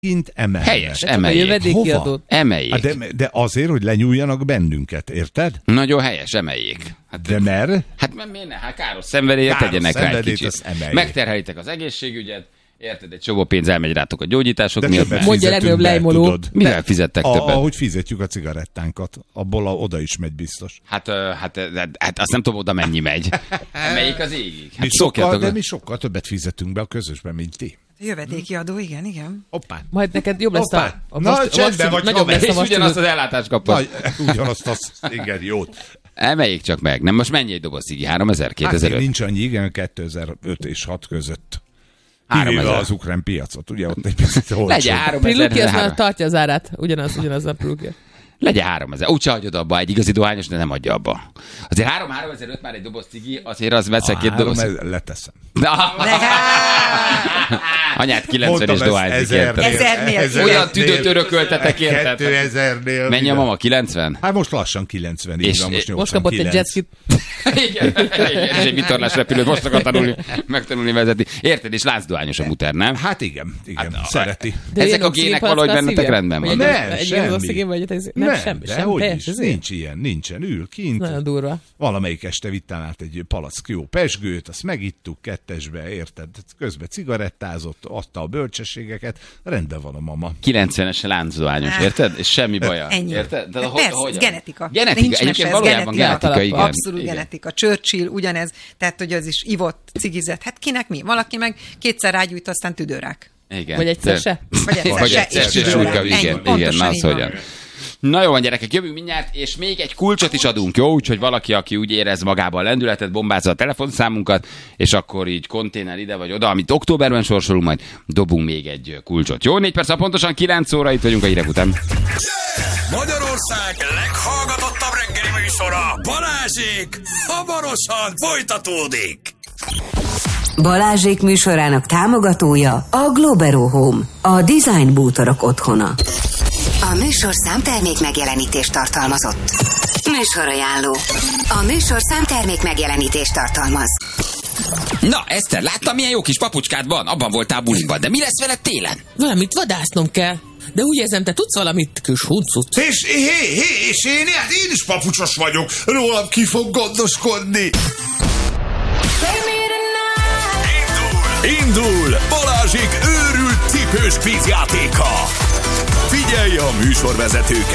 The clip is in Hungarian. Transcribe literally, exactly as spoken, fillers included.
kint emelnek. Helyes, emeljék. Hova? Emeljék. De, de azért, hogy lenyúljanak bennünket, érted? Nagyon helyes, emeljék. Hát, de mer? Hát miért ne? Hát káros szenvedélyet tegyenek rá egy kicsit. Megterhelitek az egészségügyet, érted, egy csomó pénz elmegy rátok a gyógyítások miatt. Mondja legnagyobb lejmoló. Mivel fizettek a, többet? Ahogy fizetjük a cigarettánkat, abból a, oda is megy biztos. Hát, hát, hát, hát azt nem tudom, oda mennyi megy. Melyik az égig? Hát mi sokkal, de mi sokkal többet fizetünk be a közösbe, mint ti. Jövedéki adó, igen, igen. Hoppá. Majd neked jobb lesz Hoppá. a... a Na, most, csendben vagy, nagyobb lesz a és most ugyanazt az ellátást kapod. Ugyanazt az, igen, jót. Emeljék csak meg. Nem, most mennyi egy doboz cigi? háromezer? kétezer-öt? Hát nincs annyi, igen, kétezer-öt és hat között. háromezer. Az ukrán piacot, ugye ott egy picit olcsó. Legyen háromezer. Priluki az már tartja az árát. Ugyanaz, ugyanaz a Priluki. Legyen háromezer. Úgyse hagyod abba, egy igazi dohányos, de nem adja abba. Azért három-háromezeröt már egy doboz cigi, azért az veszek két doboz. Leteszem. Anyád kilencven és dohányzik, érted? Olyan tüdőt örököltetek, érted? kétezernél. Mennyi a mama? kilencven? Hát most lassan kilencven. És van, most, most kapott egy jetskit. Igen, és egy vitorlás repülőt most akar tanulni, megtanulni vezetni. Érted? És láncdohányos a muter, nem? Hát igen, igen, hát, szereti. De ezek a gének valahogy bennetek rendben van. Nem, semmi. Nem, semmi, de sem, hogy teljes, is, nincs ilyen, nincsen, ül kint. Nagyon durva. Valamelyik este vittál át egy palack jó pesgőt, azt megittuk kettesbe, érted? Közben cigarettázott, adta a bölcsességeket, rendben van a mama. kilencvenes láncdohányos, érted? És semmi baja. Ennyi. Érted? De Persze, ez genetika. Genetika, egyébként valójában genetika, igen. Abszolút igen. Genetika. Churchill ugyanez, tehát hogy az is ivott, cigizett. Hát kinek mi? Valaki meg kétszer rágyújt, aztán tüdőrák. Igen. Vagy egyszer se? Vagy egyszer Vagy se. egyszer se súrka, igen, igen, na az hogyan. Na jó van, gyerekek, jövünk mindjárt, és még egy kulcsot is adunk, jó? Úgyhogy valaki, aki úgy érez magában a lendületet, bombázza a telefonszámunkat, és akkor így konténer ide vagy oda, amit októberben sorsolunk, majd dobunk még egy kulcsot. Jó, négy perc, a pontosan kilenc óra, itt vagyunk a hírek után. Magyarország leghallgatottabb reggeli műsora, Balázsék, hamarosan folytatódik. Balázsék műsorának támogatója a Globero Home, a design bútorok otthona. A műsorszám termék megjelenítést tartalmazott. Műsorajánló. A műsorszám termék megjelenítést tartalmaz. Na, Eszter, láttam, milyen jó kis papucskád van? Abban voltál buliban, de mi lesz veled télen? Valamit vadásznom kell. De úgy érzem, te tudsz valamit, kis huncut. És, hé, hé, és én, hát én is papucsos vagyok. Rólam ki fog gondoskodni. Indul! Indul! Balázsék őrült cipős kvízjátéka! Figyelj a műsorvezetőket!